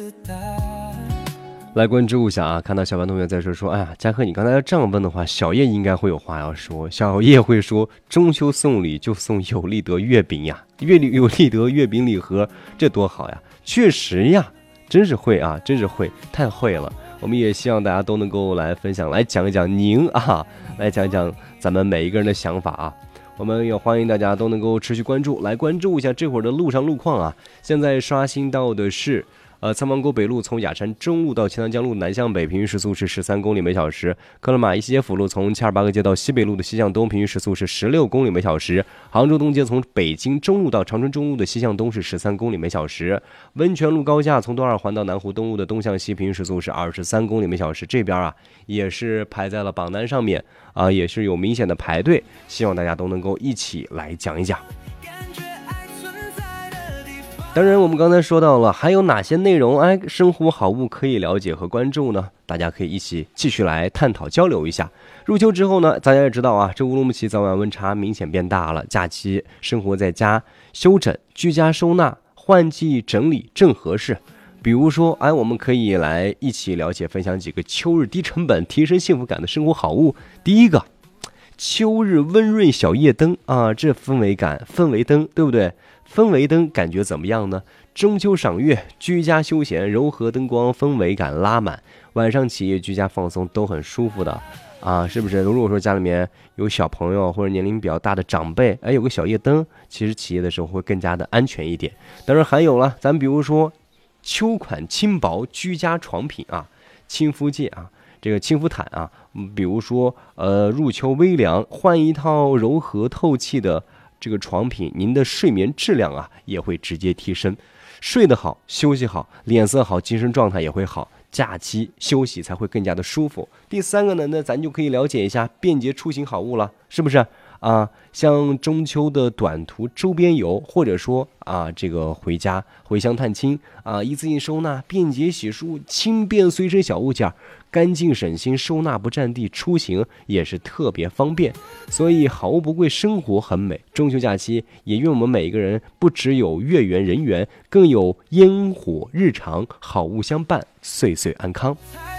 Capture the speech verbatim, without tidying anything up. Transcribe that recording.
来关注一下啊！看到小凡同学在这说，哎呀，嘉禾，你刚才要这样问的话，小叶应该会有话要说。小叶会说，中秋送礼就送有利德月饼呀，月礼有利德月饼礼盒，这多好呀！确实呀，真是会啊，真是会，太会了。我们也希望大家都能够来分享，来讲一讲您啊，来讲一讲咱们每一个人的想法啊。我们也欢迎大家都能够持续关注，来关注一下这会儿的路上路况啊。现在刷新到的是。呃，苍芒沟北路从雅山中路到钱塘江路南向北，平均时速是十三公里每小时；克勒玛依西街辅路从恰尔巴克街到西北路的西向东，平均时速是十六公里每小时；杭州东街从北京中路到长春中路的西向东是十三公里每小时；温泉路高架从东二环到南湖东路的东向西，平均时速是二十三公里每小时。这边啊，也是排在了榜单上面啊，也是有明显的排队，希望大家都能够一起来讲一讲。当然我们刚才说到了还有哪些内容哎，生活好物可以了解和关注呢？大家可以一起继续来探讨交流一下。入秋之后呢，大家也知道啊，这乌鲁木齐早晚温差明显变大了，假期生活在家休整居家收纳换季整理正合适。比如说哎，我们可以来一起了解分享几个秋日低成本提升幸福感的生活好物。第一个，秋日温润小夜灯啊，这氛围感氛围灯对不对？氛围灯感觉怎么样呢？中秋赏月，居家休闲，柔和灯光，氛围感拉满，晚上起夜居家放松都很舒服的啊，是不是？如果说家里面有小朋友或者年龄比较大的长辈，哎，有个小夜灯，其实起夜的时候会更加的安全一点。当然还有了，咱比如说秋款轻薄居家床品啊，亲肤界啊。这个亲肤毯啊，比如说呃入秋微凉，换一套柔和透气的这个床品，您的睡眠质量啊也会直接提升，睡得好，休息好，脸色好，精神状态也会好，假期休息才会更加的舒服。第三个呢，那咱就可以了解一下便捷出行好物了，是不是啊？像中秋的短途周边游，或者说啊这个回家回乡探亲啊，一次性收纳，便捷洗漱，轻便随身小物件，干净省心，收纳不占地，出行也是特别方便。所以好物不贵，生活很美。中秋假期也愿我们每一个人不只有月圆人圆，更有烟火日常，好物相伴，岁岁安康。